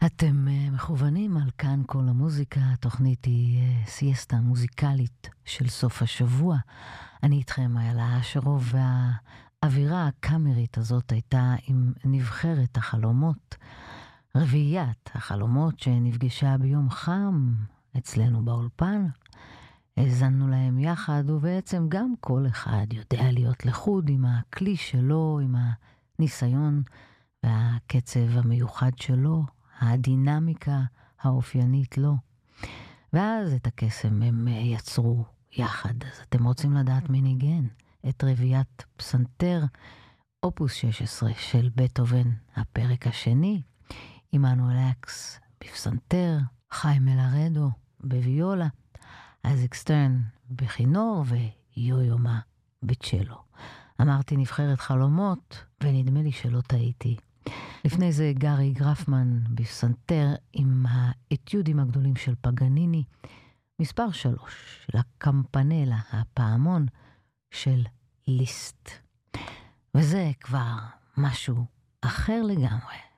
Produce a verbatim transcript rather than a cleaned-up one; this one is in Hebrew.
אתם אה, מכוונים על כאן כל המוזיקה, התוכנית היא אה, סיאסטה מוזיקלית של סוף השבוע. אני איתכם, איילה אשרוב, והאווירה הקאמרית הזאת הייתה עם נבחרת החלומות, רביעיית החלומות שנפגשה ביום חם אצלנו באולפן. האזנו להם יחד, ובעצם גם כל אחד יודע להיות לחוד עם הכלי שלו, עם הניסיון והקצב המיוחד שלו, הדינמיקה האופיינית לו. ואז את הקסם הם יצרו יחד. אז אתם רוצים לדעת מי ניגן את רביעיית פסנתר אופוס שש עשרה של בטהובן, הפרק השני, עמנואל אקס בפסנתר, חיים מלרדו בוויולה, אייזק סטרן בכינור ויו-יומה בצ'לו. אמרתי נבחרת חלומות, ונדמה לי שלא טעיתי. לפני זה גארי גרפמן בפסנתר עם האתיודים הגדולים של פגניני, מספר שלוש, לקמפנלה, הפעמון של ליסט. וזה כבר משהו אחר לגמרי.